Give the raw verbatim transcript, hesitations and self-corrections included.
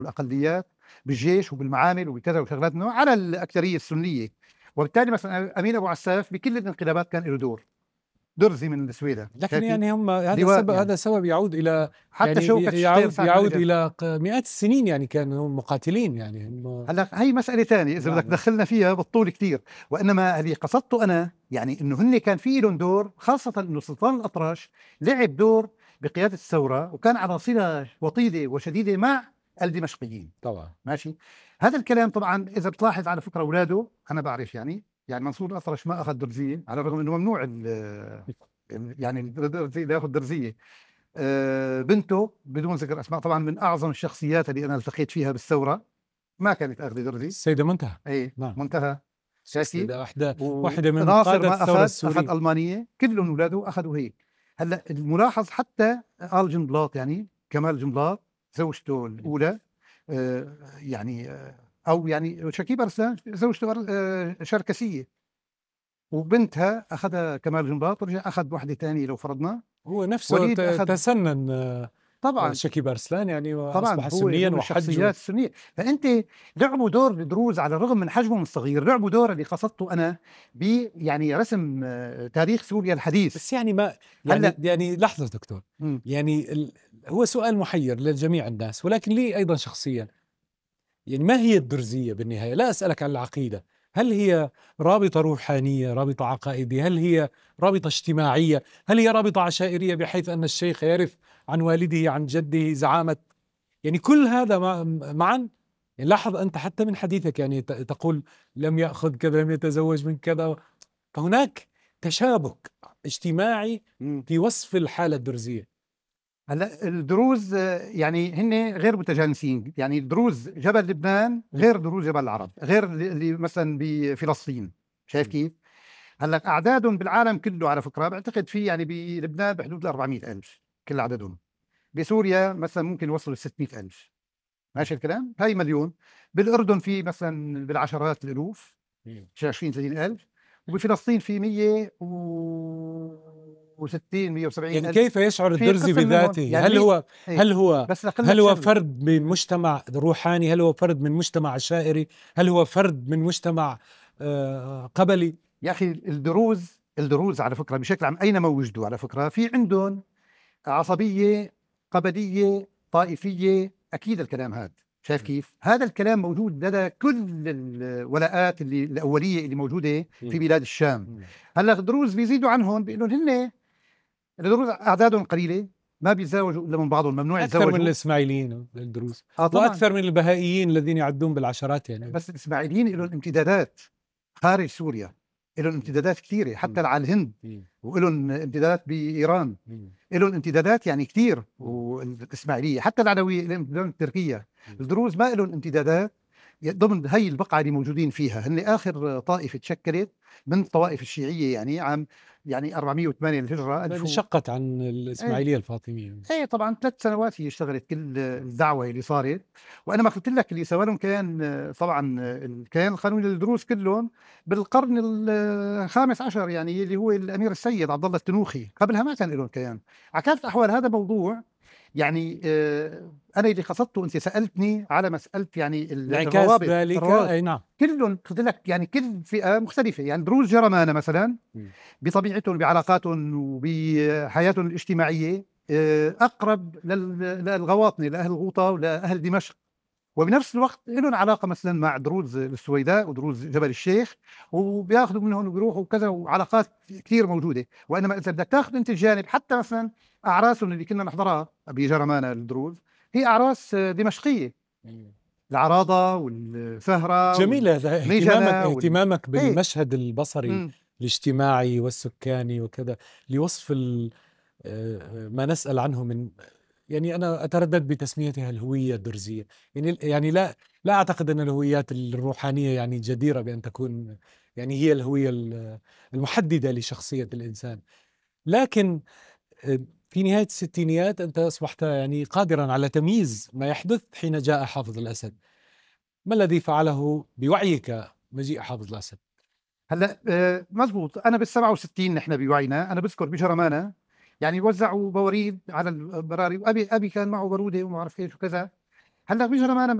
والأقليات بالجيش وبالمعامل وبكذا وشغلات إنه على الأكثرية السنية. وبالتالي مثلا أمين أبو عساف بكل الانقلابات كان له دور، درزي من السويدة، لكن شايفي يعني هم هذا لواء سبب، يعني. هذا سبب يعود الى حتى يعني شوكة شطير يعود ساعة ما يعود اجى. الى ق- مئات السنين، يعني كانوا هم مقاتلين يعني هم. هلا هي مسألة ثانية إذا بدك نعم. دخلنا فيها بالطول كثير، وإنما اللي قصدته أنا يعني إنه هن كان في لهم دور، خاصة إنه سلطان الأطرش لعب دور بقيادة الثورة وكان على صلة وطيدة وشديدة مع الدمشقيين. طبعا. ماشي. هذا الكلام طبعا إذا بتلاحظ على فكرة أولاده، أنا بعرف يعني يعني منصور الأطرش ما أخذ درزية على الرغم إنه ممنوع ال- يعني الدرزية ياخذ درزية. آه، بنته بدون ذكر أسماء طبعا من أعظم الشخصيات اللي أنا التقيت فيها بالثورة، ما كانت أخذ درزي. السيدة منتهى. اي نعم. منتهى. شايفي. السيدة واحدة واحدة من وناصر قادة ما الثورة اخذ، اخذ السورية. المانيه، كلهم اولاده اخذوا هيك. هلا الملاحظ حتى آل جنبلاط يعني كمال جنبلاط زوجته الاولى آه يعني آه او يعني شكيب ارسلان زوجته أر- آه شركسيه، وبنتها اخذها كمال جنبلاط ورجع اخذ وحده ثانيه لو فرضنا. هو نفسه ت- وليد اخذ. تسنن آه، طبعا. شكيب أرسلان يعني، طبعا وأصبح هو سنيا من وحج. الشخصيات السنيه. فانت لعبوا دور الدروز على الرغم من حجمهم الصغير، لعبوا دور اللي قصدته انا ب يعني رسم آه، تاريخ سوريا الحديث. بس يعني ما يعني هلا. يعني لحظة دكتور، مم. يعني ال... هو سؤال محير لجميع الناس، ولكن لي أيضا شخصيا. يعني ما هي الدرزية بالنهاية؟ لا أسألك عن العقيدة، هل هي رابطة روحانية، رابطة عقائدية، هل هي رابطة اجتماعية، هل هي رابطة عشائرية بحيث أن الشيخ يعرف عن والده عن جده زعامة، يعني كل هذا مع- معا. يعني لاحظ أنت حتى من حديثك يعني ت- تقول لم يأخذ كذا، لم يتزوج من كذا، فهناك تشابك اجتماعي مم. في وصف الحالة الدرزية. هلا الدروز آه، يعني هن غير متجانسين، يعني دروز جبل لبنان غير دروز جبل العرب، غير اللي اللي مثلا بفلسطين. شايف كيف؟ هلا اعدادهم بالعالم كله على فكره بعتقد في يعني بلبنان بحدود ال أربعمئة ألف كل عددهم. بسوريا مثلا ممكن يوصلوا ل ستمئة ألف. ماشي الكلام؟ هاي مليون. بالأردن في مثلا بالعشرات الألوف، شي عشرين ثلاثين ألف. وبفلسطين في مئة وستين مئة وسبعين يعني ألف. كيف يشعر في الدرزي قسم منهم بذاته؟ يعني هل مي... هو ايه. هل هو بس أقول هل لك هو شغلة. فرد من مجتمع روحاني؟ هل هو فرد من مجتمع عشائري؟ هل هو فرد من مجتمع آه، قبلي؟ يا أخي الدروز الدروز على فكرة بشكل عام أينما وجدوا على فكرة في عندهم عصبية، قبلية، طائفية، أكيد الكلام هذا. شايف كيف؟ هذا الكلام موجود لدى كل الولاءات اللي الأولية اللي موجودة في بلاد الشام. هلا الدروز بيزيدوا عنهم بيقولوا هن الدروز أعدادهم قليلة، ما بيتزوجوا إلا من بعضهم، ممنوع أكثر من يتزوجوا. الإسماعيليين الدروز، آه طبعا. وأكثر من البهائيين الذين يعدون بالعشرات يعني. بس الإسماعيليين لهم امتدادات خارج سوريا، لهم امتدادات كثيرة حتى على الهند، ولهم امتدادات بإيران، لهم امتدادات يعني كثير. والإسماعيلية حتى العلوية لهم تركيا. الدروز ما لهم امتدادات ضمن هي البقعة اللي موجودين فيها. هن آخر طائفة تشكلت من الطوائف الشيعية يعني عام يعني أربعمئة وثمانية للهجرة ألف. انشقت عن ايه. الإسماعيلية الفاطمية. ايه طبعا ثلاث سنوات هي اشتغلت كل الدعوة اللي صارت. وأنا ما قلت لك اللي سوى لهم كان طبعا الكيان القانوني للدروز كلهم بالقرن الخامس عشر، يعني اللي هو الأمير السيد عبد الله التنوخي. قبلها ما كان لهم كيان. على كافة الأحوال هذا موضوع يعني آه أنا اللي قصدته، أنت سألتني على مسألة يعني انعكاس الروابط ذلك، الروابط أي نعم. كلهم قلت لك يعني كل فئة مختلفة. يعني دروز جرمانة مثلا بطبيعتهم بعلاقاتهم وبحياتهم الاجتماعية آه، أقرب لل- للغواطنة، لأهل الغوطة ولأهل دمشق. وبنفس الوقت لهم علاقة مثلا مع دروز السويداء ودروز جبل الشيخ، وبياخذوا منهم وبيروحوا وكذا، وعلاقات كثير موجودة. وإنما إذا بدك تاخذ أنت الجانب حتى مثلا أعراسهم اللي كنا نحضرها بجرمانة الدروز هي أعراس آه، دمشقية، العراضة والفهرة جميل هذا اهتمامك والميجنة وال... اهتمامك ايه. بالمشهد البصري مم. الاجتماعي والسكاني وكذا، لوصف ال- آه، ما نسأل عنه من، يعني أنا أتردد بتسميتها الهوية الدرزية. يعني يعني لا لا أعتقد أن الهويات الروحانية يعني جديرة بأن تكون يعني هي الهوية ال- المحددة لشخصية الإنسان. لكن آه، في نهاية الستينيات أنت أصبحت يعني قادرا على تمييز ما يحدث حين جاء حافظ الأسد. ما الذي فعله بوعيك مجيء حافظ الأسد؟ هلا آه، مزبوط. انا بال سبعة وستين نحن بوعينا، انا بذكر بجرمانه يعني وزعوا بوريد على البراري، وابي ابي كان معه باروده وما بعرف ايش وكذا. هلا بيجرمانة